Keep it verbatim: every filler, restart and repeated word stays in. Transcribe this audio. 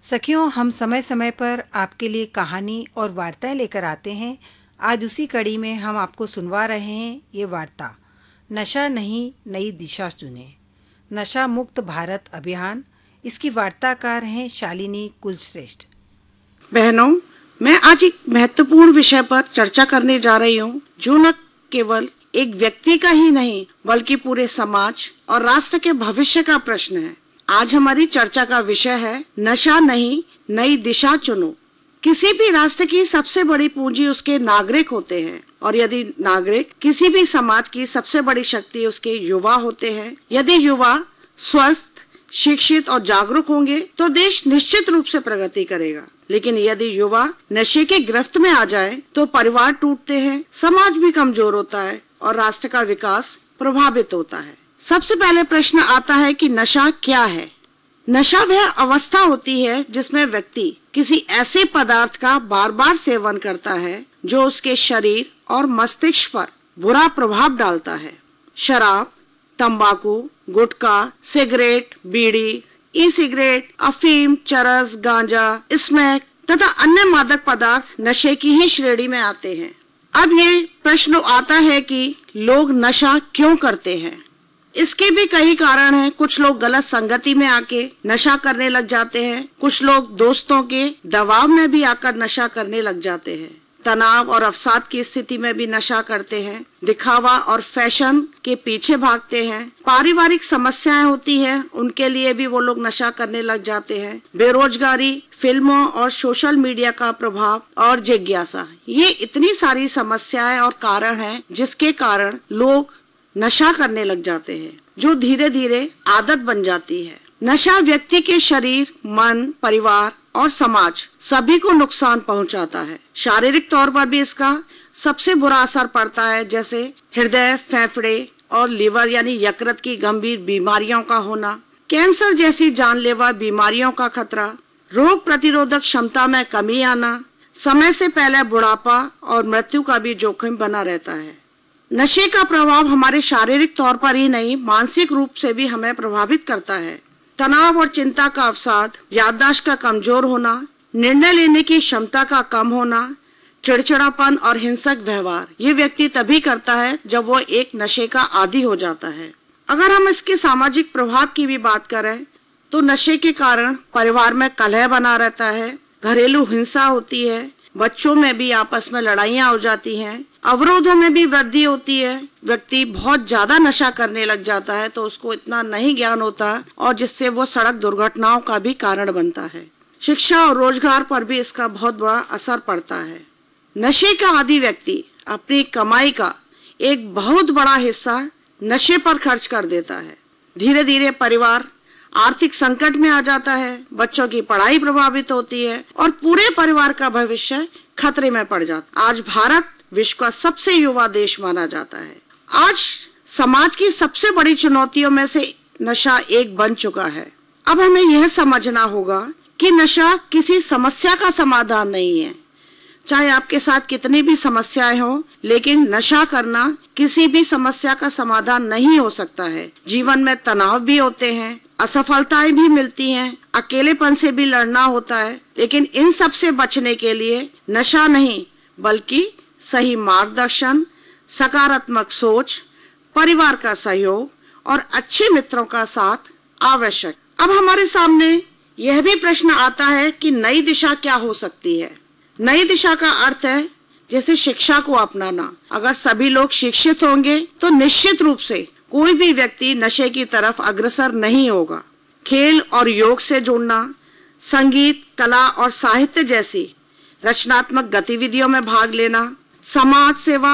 सखियों, हम समय समय पर आपके लिए कहानी और वार्ताएं लेकर आते हैं। आज उसी कड़ी में हम आपको सुनवा रहे हैं ये वार्ता, नशा नहीं नई दिशा चुने, नशा मुक्त भारत अभियान। इसकी वार्ताकार हैं शालिनी कुलश्रेष्ठ। बहनों, मैं आज एक महत्वपूर्ण विषय पर चर्चा करने जा रही हूँ, जो न केवल एक व्यक्ति का ही नहीं बल्कि पूरे समाज और राष्ट्र के भविष्य का प्रश्न है। आज हमारी चर्चा का विषय है नशा नहीं नई दिशा चुनो। किसी भी राष्ट्र की सबसे बड़ी पूंजी उसके नागरिक होते हैं, और यदि नागरिक किसी भी समाज की सबसे बड़ी शक्ति उसके युवा होते हैं। यदि युवा स्वस्थ, शिक्षित और जागरूक होंगे तो देश निश्चित रूप से प्रगति करेगा। लेकिन यदि युवा नशे की गिरफ्त में आ जाए तो परिवार टूटते हैं, समाज भी कमजोर होता है और राष्ट्र का विकास प्रभावित होता है। सबसे पहले प्रश्न आता है कि नशा क्या है। नशा वह अवस्था होती है जिसमें व्यक्ति किसी ऐसे पदार्थ का बार बार सेवन करता है जो उसके शरीर और मस्तिष्क पर बुरा प्रभाव डालता है। शराब, तंबाकू, गुटखा, सिगरेट, बीड़ी, ई सिगरेट, अफीम, चरस, गांजा, स्मैक तथा अन्य मादक पदार्थ नशे की ही श्रेणी में आते हैं। अब ये प्रश्न आता है कि लोग नशा क्यों करते हैं। इसके भी कई कारण हैं। कुछ लोग गलत संगति में आके नशा करने लग जाते हैं। कुछ लोग दोस्तों के दबाव में भी आकर नशा करने लग जाते हैं। तनाव और अवसाद की स्थिति में भी नशा करते हैं। दिखावा और फैशन के पीछे भागते हैं। पारिवारिक समस्याएं होती हैं, उनके लिए भी वो लोग नशा करने लग जाते हैं। बेरोजगारी, फिल्मों और सोशल मीडिया का प्रभाव और जिज्ञासा, ये इतनी सारी समस्याएं और कारण हैं जिसके कारण लोग नशा करने लग जाते हैं, जो धीरे धीरे आदत बन जाती है। नशा व्यक्ति के शरीर, मन, परिवार और समाज सभी को नुकसान पहुंचाता है। शारीरिक तौर पर भी इसका सबसे बुरा असर पड़ता है, जैसे हृदय, फेफड़े और लीवर यानी यकृत की गंभीर बीमारियों का होना, कैंसर जैसी जानलेवा बीमारियों का खतरा, रोग प्रतिरोधक क्षमता में कमी आना, समय से पहले बुढ़ापा और मृत्यु का भी जोखिम बना रहता है। नशे का प्रभाव हमारे शारीरिक तौर पर ही नहीं, मानसिक रूप से भी हमें प्रभावित करता है। तनाव और चिंता का अवसाद, याददाश्त का कमजोर होना, निर्णय लेने की क्षमता का कम होना, चिड़चिड़ापन और हिंसक व्यवहार, ये व्यक्ति तभी करता है जब वो एक नशे का आदी हो जाता है। अगर हम इसके सामाजिक प्रभाव की भी बात करें तो नशे के कारण परिवार में कलह बना रहता है, घरेलू हिंसा होती है, बच्चों में भी आपस में लड़ाइयाँ हो जाती हैं, अवरोधों में भी वृद्धि होती है। व्यक्ति बहुत ज्यादा नशा करने लग जाता है तो उसको इतना नहीं ज्ञान होता और जिससे वो सड़क दुर्घटनाओं का भी कारण बनता है। शिक्षा और रोजगार पर भी इसका बहुत बड़ा असर पड़ता है। नशे का आदी व्यक्ति अपनी कमाई का एक बहुत बड़ा हिस्सा नशे पर खर्च कर देता है। धीरे धीरे परिवार आर्थिक संकट में आ जाता है, बच्चों की पढ़ाई प्रभावित होती है और पूरे परिवार का भविष्य खतरे में पड़ जाता है। आज भारत विश्व का सबसे युवा देश माना जाता है। आज समाज की सबसे बड़ी चुनौतियों में से नशा एक बन चुका है। अब हमें यह समझना होगा कि नशा किसी समस्या का समाधान नहीं है। चाहे आपके साथ कितनी भी समस्याएं हो, लेकिन नशा करना किसी भी समस्या का समाधान नहीं हो सकता है। जीवन में तनाव भी होते हैं, असफलताएं भी मिलती हैं, अकेलेपन से भी लड़ना होता है, लेकिन इन सब से बचने के लिए नशा नहीं बल्कि सही मार्गदर्शन, सकारात्मक सोच, परिवार का सहयोग और अच्छे मित्रों का साथ आवश्यक। अब हमारे सामने यह भी प्रश्न आता है कि नई दिशा क्या हो सकती है। नई दिशा का अर्थ है जैसे शिक्षा को अपनाना। अगर सभी लोग शिक्षित होंगे तो निश्चित रूप से कोई भी व्यक्ति नशे की तरफ अग्रसर नहीं होगा। खेल और योग से जुड़ना, संगीत, कला और साहित्य जैसी रचनात्मक गतिविधियों में भाग लेना, समाज सेवा